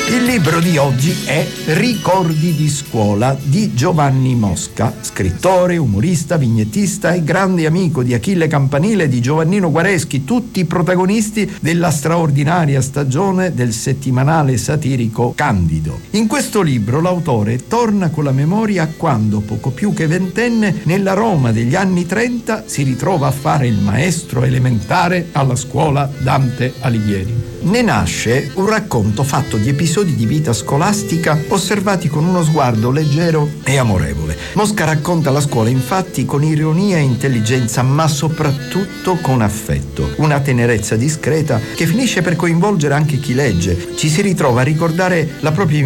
Il libro di oggi è Ricordi di scuola di Giovanni Mosca, scrittore, umorista, vignettista e grande amico di Achille Campanile e di Giovannino Guareschi, tutti protagonisti della straordinaria stagione del settimanale satirico Candido. In questo libro l'autore torna con la memoria a quando, poco più che ventenne, nella Roma degli anni 30 si ritrova a fare il maestro elementare alla scuola Dante Alighieri. Ne nasce un racconto fatto di episodi di vita scolastica osservati con uno sguardo leggero e amorevole. Mosca racconta la scuola infatti con ironia e intelligenza, ma soprattutto con affetto, una tenerezza discreta che finisce per coinvolgere anche chi legge. Ci si ritrova a ricordare la propria